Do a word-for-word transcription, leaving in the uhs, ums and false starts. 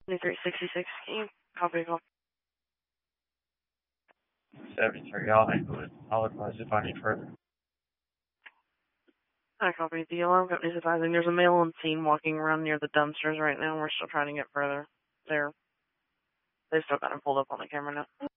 twenty-three sixty-six, can you copy call? seventy-three, I'll handle it. I'll advise if I need further. I copy. The alarm company's advising there's a male on scene walking around near the dumpsters right now. We're still trying to get further there. They've still got him pulled up on the camera now.